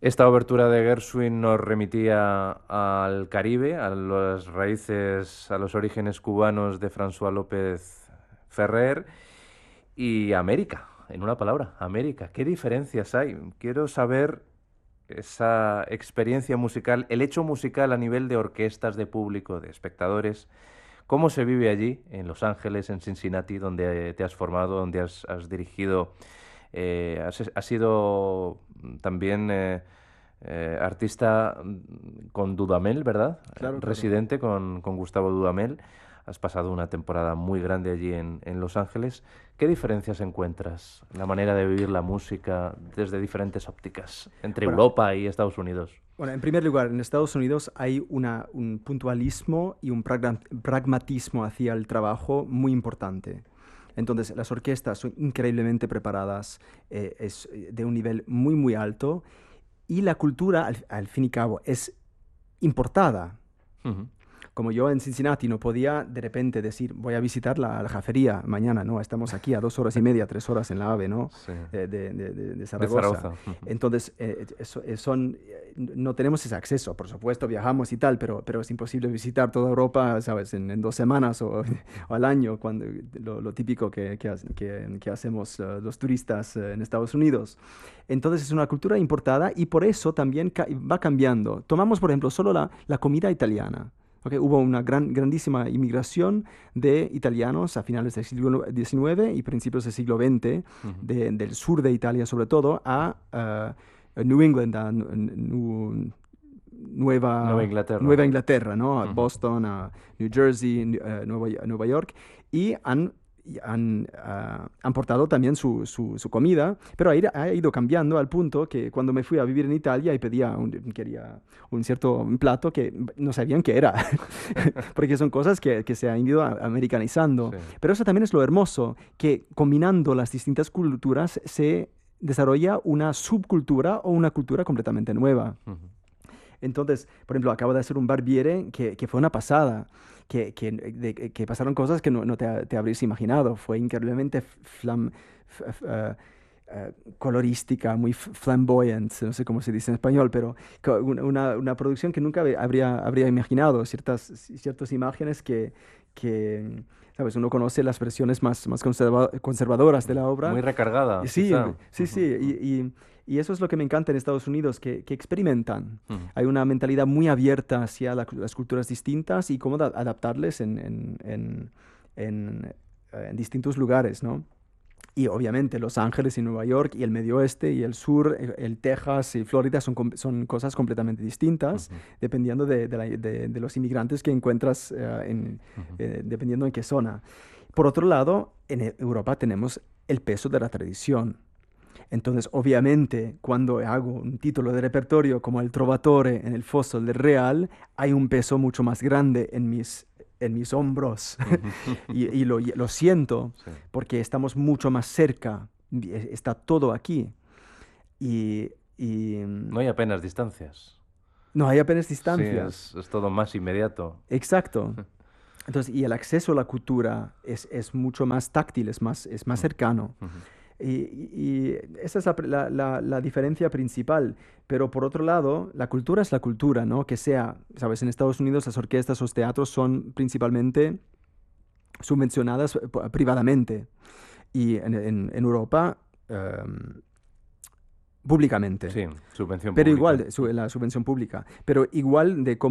Esta obertura de Gershwin nos remitía al Caribe, a las raíces, a los orígenes cubanos de François López Ferrer y América, en una palabra, América. ¿Qué diferencias hay? Quiero saber esa experiencia musical, el hecho musical a nivel de orquestas, de público, de espectadores. ¿Cómo se vive allí, en Los Ángeles, en Cincinnati, donde te has formado, donde has dirigido? Has sido también artista con Dudamel, ¿verdad? Claro, claro. Residente con Gustavo Dudamel. Has pasado una temporada muy grande allí en Los Ángeles. ¿Qué diferencias encuentras en la manera de vivir la música desde diferentes ópticas entre Bueno, Europa y Estados Unidos? bueno, en primer lugar, en Estados Unidos hay un puntualismo y un pragmatismo hacia el trabajo muy importante. Entonces, las orquestas son increíblemente preparadas, es de un nivel muy, muy alto, y la cultura, al fin y cabo, es importada. Ujú. Como yo en Cincinnati no podía de repente decir, voy a visitar la Jafería mañana, ¿no? Estamos aquí a 2 horas y media, 3 horas en la AVE, ¿no? Sí. De De Zaragoza. Zaragoza. Ujú. Entonces, no tenemos ese acceso. Por supuesto, viajamos y tal, pero es imposible visitar toda Europa, ¿sabes? En 2 semanas o al año, cuando lo típico que hacemos los turistas en Estados Unidos. Entonces, es una cultura importada y por eso también va cambiando. Tomamos, por ejemplo, solo la comida italiana. Ok, hubo una grandísima inmigración de italianos a finales del siglo XIX y principios del siglo XX, Ujú. del sur de Italia sobre todo, a New England, a Nueva Nueva Inglaterra. Inglaterra, ¿no? A Ujú. Boston, a New Jersey, Nueva York, y han portado también su comida, pero ha ido cambiando al punto que cuando me fui a vivir en Italia y quería un cierto plato que no sabían qué era, porque son cosas que se han ido americanizando. Sí. Pero eso también es lo hermoso, que combinando las distintas culturas se desarrolla una subcultura o una cultura completamente nueva. Ujú. Entonces, por ejemplo, acabo de hacer un barbiere que fue una pasada, que pasaron cosas que no te habrías imaginado. Fue increíblemente f- f- eh, colorística, muy flamboyant, no sé cómo se dice en español, pero una producción que nunca habría imaginado, ciertas imágenes que, ¿sabes? Uno conoce las versiones más conservadoras de la obra. Muy Y recargada, sí, quizá. sí, sí, Ujú, ujú, y eso es lo que me encanta en Estados Unidos, que experimentan. ujú. Hay una mentalidad muy abierta hacia las culturas distintas y cómo adaptarles en distintos lugares, ¿no? Y obviamente Los Ángeles y Nueva York y el Medio Oeste y el Sur, el Texas y Florida son cosas completamente distintas, Ujú, dependiendo de los inmigrantes que encuentras, ujú. dependiendo en qué zona. Por otro lado, en Europa tenemos el peso de la tradición. Entonces, obviamente, cuando hago un título de repertorio como El Trovatore en el Fosso del Real, hay un peso mucho más grande en mis hombros. Ujú. Y lo siento Sí. porque estamos mucho más cerca. Está todo aquí. Y, y No hay apenas distancias. no hay apenas Sí, distancias. es todo más inmediato. Exacto. Entonces, y el acceso a la cultura es mucho más táctil, es más Ujú, cercano. ujú. Y esa es la diferencia principal. Pero por otro lado, la cultura es la cultura, ¿no? Que sea, sabes, en Estados Unidos las orquestas, los teatros son principalmente subvencionadas privadamente y en Europa públicamente. Sí, subvención Pero pública. igual, la subvención pública, pero igual de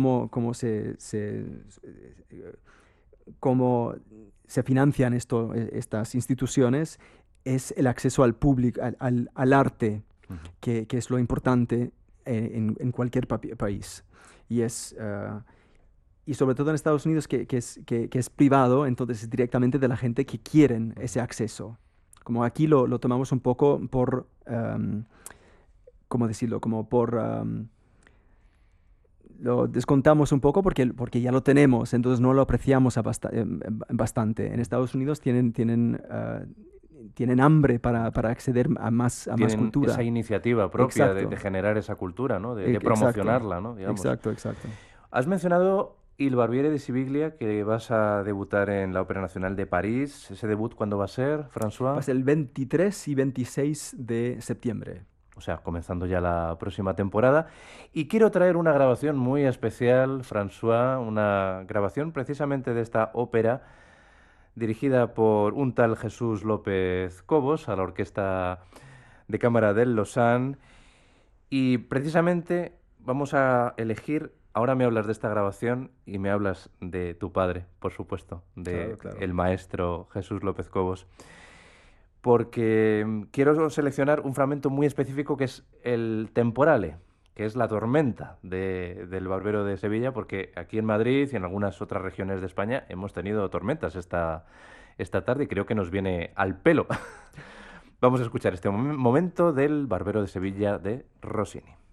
cómo se financian estas instituciones, es el acceso al público, al arte, Ujú. que es lo importante en cualquier país. Y y sobre todo en Estados Unidos, que es privado, entonces es directamente de la gente que quieren Ujú. ese acceso. Como aquí lo tomamos un poco ¿cómo decirlo? Lo descontamos un poco porque ya lo tenemos, entonces no lo apreciamos bastante. En Estados Unidos tienen hambre para acceder a más Tienen esa cultura. iniciativa propia de Exacto, generar esa cultura, ¿no? De exacto, promocionarla, ¿no? Digamos. exacto, exacto. Has mencionado Il Barbiere de Siviglia, que vas a debutar en la Ópera Nacional de París. ¿Ese debut cuándo va a ser, Va a François? ser el 23 y 26 de septiembre. O o sea, comenzando ya la próxima temporada. Y quiero traer una grabación muy especial, François, una grabación precisamente de esta ópera dirigida por un tal Jesús López Cobos a la Orquesta de Cámara del Lausanne. Y precisamente vamos a elegir, ahora me hablas de esta grabación y me hablas de tu padre, por supuesto, de Claro, claro. el maestro Jesús López Cobos, porque quiero seleccionar un fragmento muy específico que es el temporale, que es la tormenta del Barbero de Sevilla, porque aquí en Madrid y en algunas otras regiones de España hemos tenido tormentas esta tarde y creo que nos viene al pelo. Vamos a escuchar este momento del Barbero de Sevilla de Rossini.